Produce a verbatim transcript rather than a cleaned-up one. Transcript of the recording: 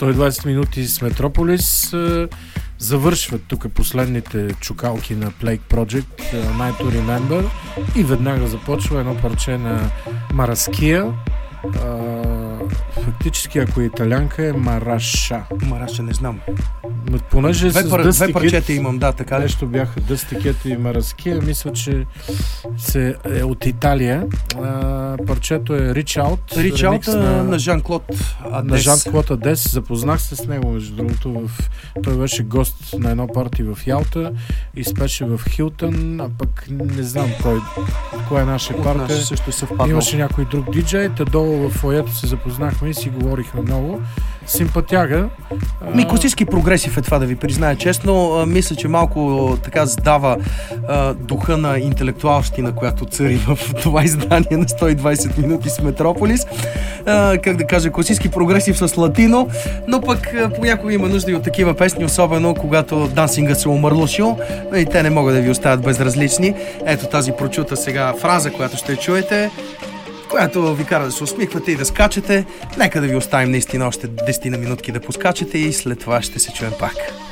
сто и двайсет минути с Метрополис. Завършват тук последните чукалки на Plague Project, Night to Remember, и веднага започва едно парче на Мараския. Фактически, ако е италянка, е Мараша. Мараша, не знам. Но понеже две, с пар... Дъсти две парчета имам, да, така. Нещо бяха Дъсти Кит и Мараския. Мисля, че се е от Италия. А, парчето е Reach Out. Reach Out на, на Жан-Клод Адес. На Жан-Клод Адес. Запознах се с него, между другото. В... Той беше гост на едно парти в Ялта, изпеше в Хилтън, а пък не знам кой, кой е нашия парти. Имаше някой друг диджей, та долу в фоето се запознахме и си говорихме много. Симпатяга. Ми, класически прогресив е това, да ви призная честно. А, мисля, че малко така сдава а, духа на интелектуалщина, която цари в това издание на сто и двайсет минути с Метрополис. А, как да кажа, класически прогресив с латино, но пък а, понякога има нужда и от такива песни, особено когато дансинга се омърлушил и те не могат да ви оставят безразлични. Ето тази прочута сега фраза, която ще чуете, която ви кара да се усмихвате и да скачате. Нека да ви оставим наистина още десет на минутки да поскачате и след това ще се чуем пак.